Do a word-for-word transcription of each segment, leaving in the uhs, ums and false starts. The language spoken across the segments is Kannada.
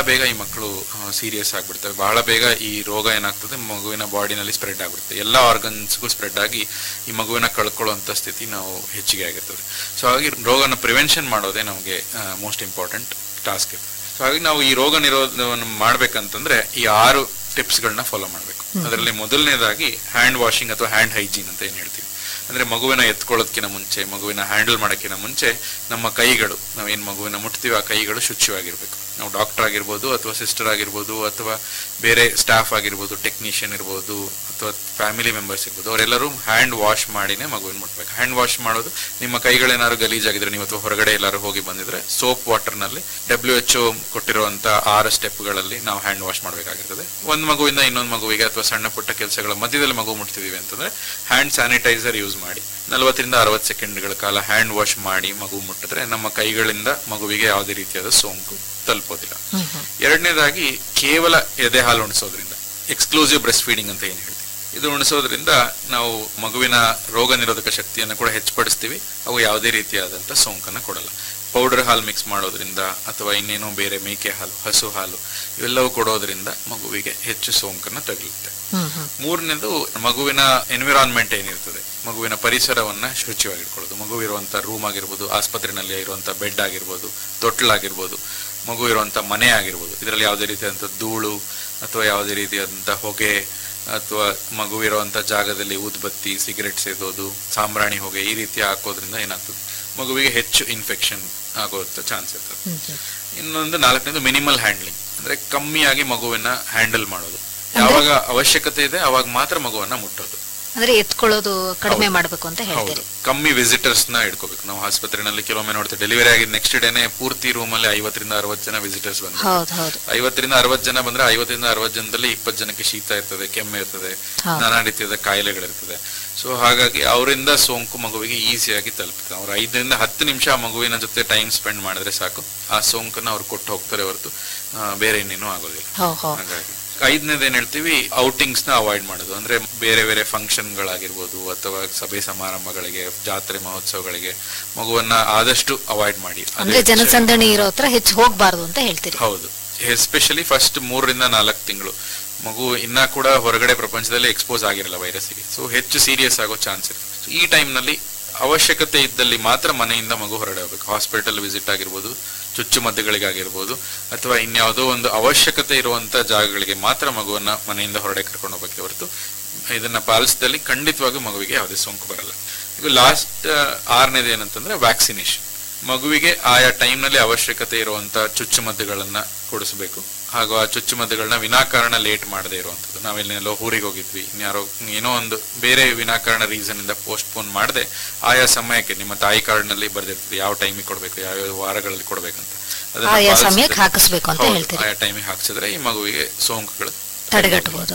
ಬೇಗ ಈ ಮಕ್ಕಳು ಸೀರಿಯಸ್ ಆಗ್ಬಿಡ್ತವೆ. ಬಹಳ ಬೇಗ ಈ ರೋಗ ಏನಾಗ್ತದೆ ಮಗುವಿನ ಬಾಡಿನಲ್ಲಿ ಸ್ಪ್ರೆಡ್ ಆಗ್ಬಿಡುತ್ತೆ, ಎಲ್ಲ ಆರ್ಗನ್ಸ್ಗೂ ಸ್ಪ್ರೆಡ್ ಆಗಿ ಈ ಮಗುವಿನ ಕಳ್ಕೊಳ್ಳುವಂತ ಸ್ಥಿತಿ ನಾವು ಹೆಚ್ಚಿಗೆ ಆಗಿರ್ತದೆ. ಸೊ ಹಾಗಾಗಿ ರೋಗನ ಪ್ರಿವೆನ್ಷನ್ ಮಾಡೋದೇ ನಮಗೆ ಮೋಸ್ಟ್ ಇಂಪಾರ್ಟೆಂಟ್ ಟಾಸ್ಕ್ ಇರ್ತದೆ. ಸೊ ಹಾಗಾಗಿ ನಾವು ಈ ರೋಗ ನಿರೋಧವನ್ನು ಮಾಡ್ಬೇಕಂತಂದ್ರೆ ಈ ಆರು ಟಿಪ್ಸ್ ಗಳನ್ನ ಫಾಲೋ ಮಾಡ್ಬೇಕು. ಅದರಲ್ಲಿ ಮೊದಲನೇದಾಗಿ ಹ್ಯಾಂಡ್ ವಾಷಿಂಗ್ ಅಥವಾ ಹ್ಯಾಂಡ್ ಹೈಜೀನ್ ಅಂತ ಏನ್ ಹೇಳ್ತೀವಿ, ಅಂದ್ರೆ ಮಗುವಿನ ಎತ್ಕೊಳ್ಳೋದಕ್ಕಿಂತ ಮುಂಚೆ, ಮಗುವಿನ ಹ್ಯಾಂಡಲ್ ಮಾಡೋಕ್ಕಿಂತ ಮುಂಚೆ ನಮ್ಮ ಕೈಗಳು, ನಾವೇನ್ ಮಗುವಿನ ಮುಟ್ತೀವಿ ಆ ಕೈಗಳು ಶುಚಿಯಾಗಿರ್ಬೇಕು. ನಾವು ಡಾಕ್ಟರ್ ಆಗಿರ್ಬೋದು ಅಥವಾ ಸಿಸ್ಟರ್ ಆಗಿರ್ಬೋದು ಅಥವಾ ಬೇರೆ ಸ್ಟಾಫ್ ಆಗಿರ್ಬೋದು, ಟೆಕ್ನಿಷಿಯನ್ ಇರ್ಬೋದು ಅಥವಾ ಫ್ಯಾಮಿಲಿ ಮೆಂಬರ್ಸ್ ಇರ್ಬೋದು, ಅವರೆಲ್ಲರೂ ಹ್ಯಾಂಡ್ ವಾಶ್ ಮಾಡಿನೇ ಮಗುವಿನ ಮುಟ್ಬೇಕು. ಹ್ಯಾಂಡ್ ವಾಶ್ ಮಾಡೋದು, ನಿಮ್ಮ ಕೈಗಳೇನಾದ್ರು ಗಲೀಜಾಗಿದ್ರೆ ನೀವು ಅಥವಾ ಹೊರಗಡೆ ಎಲ್ಲಾರು ಹೋಗಿ ಬಂದಿದ್ರೆ ಸೋಪ್ ವಾಟರ್ ನಲ್ಲಿ ಡಬ್ಲ್ಯೂ ಎಚ್ ಒ ಕೊಟ್ಟಿರುವಂತ ಆರು ಸ್ಟೆಪ್ ಗಳಲ್ಲಿ ನಾವು ಹ್ಯಾಂಡ್ ವಾಶ್ ಮಾಡಬೇಕಾಗಿರ್ತದೆ. ಒಂದ್ ಮಗುವಿಂದ ಇನ್ನೊಂದು ಮಗುವಿಗೆ ಅಥವಾ ಸಣ್ಣ ಪುಟ್ಟ ಕೆಲಸಗಳ ಮಧ್ಯದಲ್ಲಿ ಮಗು ಮುಟ್ತಿದೀವಿ ಅಂತಂದ್ರೆ ಹ್ಯಾಂಡ್ ಸ್ಯಾನಿಟೈಸರ್ ಯೂಸ್ ಮಾಡಿ ನಲವತ್ತರಿಂದ ಅರವತ್ತು ಸೆಕೆಂಡ್ಗಳ ಕಾಲ ಹ್ಯಾಂಡ್ ವಾಶ್ ಮಾಡಿ ಮಗು ಮುಟ್ಟಿದ್ರೆ ನಮ್ಮ ಕೈಗಳಿಂದ ಮಗುವಿಗೆ ಯಾವುದೇ ರೀತಿಯಾದ ಸೋಂಕು ತಲುಪೋದಿಲ್ಲ. ಎರಡನೇದಾಗಿ ಕೇವಲ ಎದೆ ಹಾಲು ಉಣಿಸೋದ್ರಿಂದ, ಎಕ್ಸ್ಕ್ಲೂಸಿವ್ ಬ್ರೆಸ್ಟ್ ಫೀಡಿಂಗ್ ಅಂತ ಏನ್ ಹೇಳ್ತೀವಿ, ಇದು ಉಣಿಸೋದ್ರಿಂದ ನಾವು ಮಗುವಿನ ರೋಗ ನಿರೋಧಕ ಶಕ್ತಿಯನ್ನು ಕೂಡ ಹೆಚ್ಚುಪಡಿಸ್ತೀವಿ, ಅವು ಯಾವುದೇ ರೀತಿಯಾದಂತ ಸೋಂಕನ್ನ ಕೊಡಲ್ಲ. ಪೌಡರ್ ಹಾಲು ಮಿಕ್ಸ್ ಮಾಡೋದ್ರಿಂದ ಅಥವಾ ಇನ್ನೇನೋ ಬೇರೆ ಮೇಕೆ ಹಾಲು, ಹಸು ಹಾಲು ಇವೆಲ್ಲವೂ ಕೊಡೋದ್ರಿಂದ ಮಗುವಿಗೆ ಹೆಚ್ಚು ಸೋಂಕನ್ನ ತಗುಲುತ್ತೆ. ಮೂರನೇದು ಮಗುವಿನ ಎನ್ವಿರಾನ್ಮೆಂಟ್ ಏನಿರ್ತದೆ, ಮಗುವಿನ ಪರಿಸರವನ್ನ ಶುಚಿಯಾಗಿಟ್ಕೊಳ್ಳೋದು. ಮಗು ಇರುವಂತ ರೂಮ್ ಆಗಿರ್ಬೋದು, ಆಸ್ಪತ್ರೆನಲ್ಲಿ ಇರುವಂತ ಬೆಡ್ ಆಗಿರ್ಬೋದು, ತೊಟ್ಲಾಗಿರ್ಬೋದು, ಮಗು ಇರುವಂತ ಮನೆ ಆಗಿರ್ಬೋದು, ಇದರಲ್ಲಿ ಯಾವುದೇ ರೀತಿಯಾದಂತ ಧೂಳು ಅಥವಾ ಯಾವುದೇ ರೀತಿಯಾದಂತ ಹೊಗೆ ಅಥವಾ ಮಗು ಇರುವಂತ ಜಾಗದಲ್ಲಿ ಊದ್ಬತ್ತಿ, ಸಿಗರೆಟ್ ಸೇದೋದು, ಸಾಂಬ್ರಾಣಿ ಹೊಗೆ ಈ ರೀತಿ ಹಾಕೋದ್ರಿಂದ ಏನಾಗ್ತದೆ ಮಗುವಿಗೆ ಹೆಚ್ಚು ಇನ್ಫೆಕ್ಷನ್ ಆಗುವಂತ ಚಾನ್ಸ್ ಇರ್ತದೆ. ಇನ್ನೊಂದು ನಾಲ್ಕನೇದು ಮಿನಿಮಲ್ ಹ್ಯಾಂಡ್ಲಿಂಗ್, ಅಂದ್ರೆ ಕಮ್ಮಿಯಾಗಿ ಮಗುವಿನ ಹ್ಯಾಂಡಲ್ ಮಾಡೋದು. ಯಾವಾಗ ಅವಶ್ಯಕತೆ ಇದೆ ಅವಾಗ ಮಾತ್ರ ಮಗುವನ್ನ ಮುಟ್ಟೋದು, ಅಂದ್ರೆ ಎತ್ಕೊಳ್ಳೋದು ಕಡಿಮೆ ಮಾಡಬೇಕು ಅಂತ ಹೇಳ್ತೀರಿ. ಕಮ್ಮಿ ವಿಸಿಟರ್ಸ್ ನ ಇಟ್ಕೋಬೇಕು. ನಾವು ಆಸ್ಪತ್ರೆಯಲ್ಲಿ ಕೆಲವೊಮ್ಮೆ ನೋಡ್ತೀವಿ, ಡೆಲಿವರಿ ಆಗಿದ ನೆಕ್ಸ್ಟ್ ಡೇನೆ ಪೂರ್ತಿ ರೂಮ್ ಅಲ್ಲಿ ಐವತ್ತರಿಂದ ಅರವತ್ತು ಜನ ವಿಸಿಟರ್ಸ್ ಬಂದ್ರೆ, ಐವತ್ತರಿಂದ ಅರವತ್ತು ಜನ ಬಂದ್ರೆ ಐವತ್ತರಿಂದ ಅರವತ್ತು ಜನದಲ್ಲಿ ಇಪ್ಪತ್ತು ಜನಕ್ಕೆ ಶೀತ ಇರ್ತದೆ, ಕೆಮ್ಮು ಇರ್ತದೆ, ನಾನಾ ರೀತಿಯಾದ ಕಾಯಿಲೆಗಳಿರ್ತದೆ. ಸೊ ಹಾಗಾಗಿ ಅವರಿಂದ ಸೋಂಕು ಮಗುವಿಗೆ ಈಸಿಯಾಗಿ ತಲುಪುತ್ತೆ. ಅವ್ರು ಐದರಿಂದ ಹತ್ತು ನಿಮಿಷ ಮಗುವಿನ ಜೊತೆ ಟೈಮ್ ಸ್ಪೆಂಡ್ ಮಾಡಿದ್ರೆ ಸಾಕು, ಆ ಸೋಂಕನ್ನ ಅವ್ರು ಕೊಟ್ಟು ಹೋಗ್ತಾರೆ ಹೊರತು ಬೇರೆ ಇನ್ನೇನು ಆಗೋದಿಲ್ಲ. ಹಾಗಾಗಿ ಐದನೇದು ಏನ್ ಹೇಳ್ತೀವಿ, ಔಟಿಂಗ್ಸ್ ನ ಅವಾಯ್ಡ್ ಮಾಡೋದು. ಅಂದ್ರೆ ಬೇರೆ ಬೇರೆ ಫಂಕ್ಷನ್ ಗಳಾಗಿರ್ಬೋದು ಅಥವಾ ಸಭೆ ಸಮಾರಂಭಗಳಿಗೆ, ಜಾತ್ರೆ ಮಹೋತ್ಸವಗಳಿಗೆ ಮಗುವನ್ನ ಆದಷ್ಟು ಅವಾಯ್ಡ್ ಮಾಡಿ. ಅಂದ್ರೆ ಜನಸಂದಣಿ ಇರೋ ಹತ್ರ ಹೆಚ್ಚು ಹೋಗ್ಬಾರ್ದು ಅಂತ ಹೇಳ್ತೀರಿ. ಹೌದು, ಎಸ್ಪೆಷಲಿ ಫಸ್ಟ್ ಮೂರರಿಂದ ನಾಲ್ಕು ತಿಂಗಳು ಮಗು ಇನ್ನ ಕೂಡ ಹೊರಗಡೆ ಪ್ರಪಂಚದಲ್ಲಿ ಎಕ್ಸ್ಪೋಸ್ ಆಗಿರಲ್ಲ ವೈರಸ್ಗೆ, ಸೊ ಹೆಚ್ಚು ಸೀರಿಯಸ್ ಆಗೋ ಚಾನ್ಸ್ ಇರುತ್ತೆ. ಈ ಟೈಮ್ ನಲ್ಲಿ ಅವಶ್ಯಕತೆ ಇದ್ದಲ್ಲಿ ಮಾತ್ರ ಮನೆಯಿಂದ ಮಗು ಹೊರಗಡೆ ಹೋಗ್ಬೇಕು. ಹಾಸ್ಪಿಟಲ್ ವಿಸಿಟ್ ಆಗಿರ್ಬೋದು, ಚುಚ್ಚುಮದ್ದುಗಳಿಗಾಗಿರ್ಬೋದು ಅಥವಾ ಇನ್ಯಾವುದೋ ಒಂದು ಅವಶ್ಯಕತೆ ಇರುವಂತ ಜಾಗಗಳಿಗೆ ಮಾತ್ರ ಮಗುವನ್ನ ಮನೆಯಿಂದ ಹೊರಗಡೆ ಕರ್ಕೊಂಡು ಹೋಗ್ಬೇಕೆ ಹೊರತು ಇದನ್ನ ಪಾಲಿಸಿದಲ್ಲಿ ಖಂಡಿತವಾಗೂ ಮಗುವಿಗೆ ಯಾವುದೇ ಸೋಂಕು ಬರಲ್ಲ. ಈಗ ಲಾಸ್ಟ್ ಆರನೇದು ಏನಂತಂದ್ರೆ ವ್ಯಾಕ್ಸಿನೇಷನ್. ಮಗುವಿಗೆ ಆಯಾ ಟೈಮ್ ನಲ್ಲಿ ಅವಶ್ಯಕತೆ ಇರುವಂತ ಚುಚ್ಚುಮದ್ದುಗಳನ್ನ ಕೊಡಿಸಬೇಕು. ಹಾಗೂ ಆ ಚುಚ್ಚುಮದ್ದುಗಳನ್ನ ವಿನಾಕಾರಣ ಲೇಟ್ ಮಾಡದೇ ಇರುವಂತದ್ದು. ನಾವೆಲ್ಲೆಲ್ಲೋ ಊರಿಗೆ ಹೋಗಿದ್ವಿ, ಇನ್ಯಾರೋ ಏನೋ ಒಂದು ಬೇರೆ ವಿನಾಕಾರಣ ರೀಸನ್ ಇಂದ ಪೋಸ್ಟ್ ಪೋನ್ ಮಾಡದೆ ಆಯಾ ಸಮಯಕ್ಕೆ ನಿಮ್ಮ ತಾಯಿ ಕಾರ್ಡ್ ನಲ್ಲಿ ಬರ್ದಿರ್ತದೆ ಯಾವ ಟೈಮಿಗೆ ಕೊಡ್ಬೇಕು, ಯಾವ ವಾರಗಳಲ್ಲಿ ಕೊಡ್ಬೇಕಂತ, ಆಯಾ ಸಮಯಕ್ಕೆ ಹಾಕಿಸ್ಬೇಕು ಅಂತ ಹೇಳ್ತೀವಿ. ಆಯಾ ಟೈಮಿಗೆ ಹಾಕಿಸಿದ್ರೆ ಈ ಮಗುವಿಗೆ ಸೋಂಕುಗಳು ತಡೆಗಟ್ಟಬಹುದು.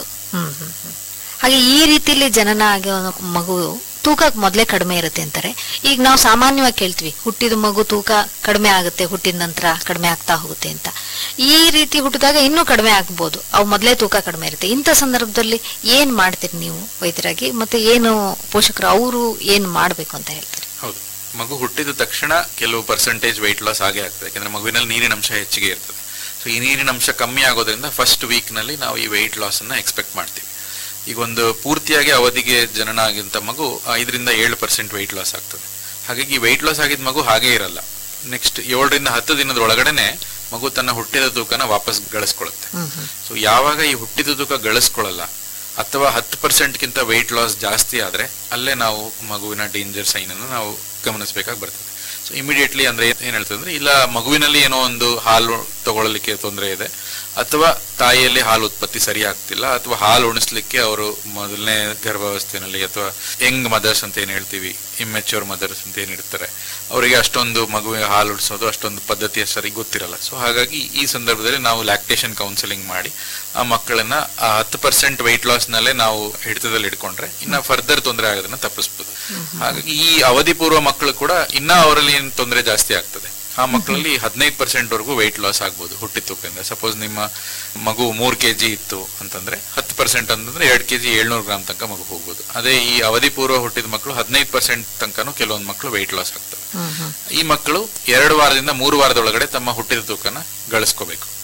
ಹಾಗೆ ಈ ರೀತಿಯಲ್ಲಿ ಜನನ ಆಗಿ ಮಗು ತೂಕ ಮೊದಲೇ ಕಡಿಮೆ ಇರುತ್ತೆ ಅಂತಾರೆ. ಈಗ ನಾವು ಸಾಮಾನ್ಯವಾಗಿ ಕೇಳ್ತೀವಿ, ಹುಟ್ಟಿದ ಮಗು ತೂಕ ಕಡಿಮೆ ಆಗುತ್ತೆ, ಹುಟ್ಟಿದ ನಂತರ ಕಡಿಮೆ ಆಗ್ತಾ ಹೋಗುತ್ತೆ ಅಂತ. ಈ ರೀತಿ ಹುಟ್ಟಿದಾಗ ಇನ್ನೂ ಕಡಿಮೆ ಆಗ್ಬೋದು, ಅವು ಮೊದಲೇ ತೂಕ ಕಡಿಮೆ ಇರುತ್ತೆ. ಇಂಥ ಸಂದರ್ಭದಲ್ಲಿ ಏನ್ ಮಾಡ್ತೀರಿ ನೀವು ವೈದ್ಯರಾಗಿ, ಮತ್ತೆ ಏನು ಪೋಷಕರು ಅವರು ಏನ್ ಮಾಡ್ಬೇಕು ಅಂತ ಹೇಳ್ತೀರಿ? ಹೌದು, ಮಗು ಹುಟ್ಟಿದ ತಕ್ಷಣ ಕೆಲವು ಪರ್ಸೆಂಟೇಜ್ ವೆಯ್ಟ್ ಲಾಸ್ ಆಗೇ ಆಗ್ತದೆ, ಯಾಕಂದ್ರೆ ಮಗುವಿನಲ್ಲಿ ನೀರಿನ ಅಂಶ ಹೆಚ್ಚಿಗೆ ಇರ್ತದೆ. ಸೊ ಈ ನೀರಿನ ಅಂಶ ಕಮ್ಮಿ ಆಗೋದ್ರಿಂದ ಫಸ್ಟ್ ವೀಕ್ ನಲ್ಲಿ ನಾವು ಈ ವೆಯ್ಟ್ ಲಾಸ್ ಅನ್ನ ಎಕ್ಸ್ಪೆಕ್ಟ್ ಮಾಡ್ತೀವಿ. ಈಗ ಒಂದು ಪೂರ್ತಿಯಾಗಿ ಅವಧಿಗೆ ಜನನ ಆಗಿಂತ ಮಗು ಐದರಿಂದ ಏಳು ಪರ್ಸೆಂಟ್ ವೆಯ್ಟ್ ಲಾಸ್ ಆಗ್ತದೆ. ಹಾಗಾಗಿ ವೆಯ್ಟ್ ಲಾಸ್ ಆಗಿದ್ದ ಮಗು ಹಾಗೇ ಇರಲ್ಲ. ನೆಕ್ಸ್ಟ್ ಏಳರಿಂದ ಹತ್ತು ದಿನದ ಒಳಗಡೆನೆ ಮಗು ತನ್ನ ಹುಟ್ಟಿದ ತೂಕನ ವಾಪಸ್ ಗಳಿಸ್ಕೊಳ್ಳುತ್ತೆ. ಸೊ ಯಾವಾಗ ಈ ಹುಟ್ಟಿದ ತೂಕ ಗಳಿಸ್ಕೊಳ್ಳಲ್ಲ ಅಥವಾ ಹತ್ತು ಪರ್ಸೆಂಟ್ ಗಿಂತ ವೆಯ್ಟ್ ಲಾಸ್ ಜಾಸ್ತಿ ಆದ್ರೆ ಅಲ್ಲೇ ನಾವು ಮಗುವಿನ ಡೇಂಜರ್ ಸೈನ್ ಅನ್ನು ನಾವು ಗಮನಿಸಬೇಕಾಗಿ ಬರ್ತದೆ. ಸೊ ಇಮಿಡಿಯೇಟ್ಲಿ ಅಂದ್ರೆ ಏನ್ ಹೇಳ್ತದೆ ಅಂದ್ರೆ, ಇಲ್ಲ ಮಗುವಿನಲ್ಲಿ ಏನೋ ಒಂದು ಹಾಲು ತಗೊಳ್ಳಲಿಕ್ಕೆ ತೊಂದರೆ ಇದೆ, ಅಥವಾ ತಾಯಿಯಲ್ಲಿ ಹಾಲು ಉತ್ಪತ್ತಿ ಸರಿ ಆಗ್ತಿಲ್ಲ, ಅಥವಾ ಹಾಲು ಉಣಿಸ್ಲಿಕ್ಕೆ ಅವರು ಮೊದಲನೇ ಗರ್ಭಾವಸ್ಥೆಯಲ್ಲಿ ಅಥವಾ ಯಂಗ್ ಮದರ್ಸ್ ಅಂತ ಏನ್ ಹೇಳ್ತೀವಿ, ಇಮ್ಮೆಚ್ಯೂರ್ ಮದರ್ಸ್ ಅಂತ ಏನಿರ್ತಾರೆ, ಅವರಿಗೆ ಅಷ್ಟೊಂದು ಮಗುವಿಗೆ ಹಾಲು ಉಡಿಸೋದು ಅಷ್ಟೊಂದು ಪದ್ಧತಿಯ ಸರಿ ಗೊತ್ತಿರಲ್ಲ. ಸೊ ಹಾಗಾಗಿ ಈ ಸಂದರ್ಭದಲ್ಲಿ ನಾವು ಲ್ಯಾಕ್ಟೇಷನ್ ಕೌನ್ಸಿಲಿಂಗ್ ಮಾಡಿ ಆ ಮಕ್ಕಳನ್ನ ಆ ಹತ್ತು ಪರ್ಸೆಂಟ್ ವೆಯ್ಟ್ ಲಾಸ್ ನಲ್ಲೇ ನಾವು ಹಿಡಿತದಲ್ಲಿ ಇಟ್ಕೊಂಡ್ರೆ ಇನ್ನ ಫರ್ದರ್ ತೊಂದರೆ ಆಗೋದನ್ನ ತಪ್ಪಿಸ್ಬೋದು. ಹಾಗಾಗಿ ಈ ಅವಧಿ ಪೂರ್ವ ಮಕ್ಕಳು ಕೂಡ ಇನ್ನ ಅವರಲ್ಲಿ ಏನ್ ತೊಂದರೆ ಜಾಸ್ತಿ ಆಗ್ತದೆ. ಆ ಮಕ್ಕಳಲ್ಲಿ ಹದಿನೈದು ಪರ್ಸೆಂಟ್ ವರೆಗೂ ವೆಯ್ಟ್ ಲಾಸ್ ಆಗ್ಬೋದು ಹುಟ್ಟಿದ ತೂಕದಿಂದ. ಸಪೋಸ್ ನಿಮ್ಮ ಮಗು ಮೂರ್ ಕೆಜಿ ಇತ್ತು ಅಂತಂದ್ರೆ ಹತ್ತು ಪರ್ಸೆಂಟ್ ಅಂತಂದ್ರೆ ಎರಡ್ ಕೆಜಿ ಏಳ್ನೂರು ಗ್ರಾಮ್ ತನಕ ಮಗು ಹೋಗ್ಬೋದು. ಅದೇ ಈ ಅವಧಿ ಪೂರ್ವ ಹುಟ್ಟಿದ ಮಕ್ಕಳು ಹದಿನೈದು ಪರ್ಸೆಂಟ್ ತನಕನೂ ಕೆಲವೊಂದು ಮಕ್ಕಳು ವೆಯ್ಟ್ ಲಾಸ್ ಆಗ್ತವೆ. ಈ ಮಕ್ಕಳು ಎರಡು ವಾರದಿಂದ ಮೂರು ವಾರದೊಳಗಡೆ ತಮ್ಮ ಹುಟ್ಟಿದ ತೂಕನ ಗಳಿಸ್ಕೋಬೇಕು.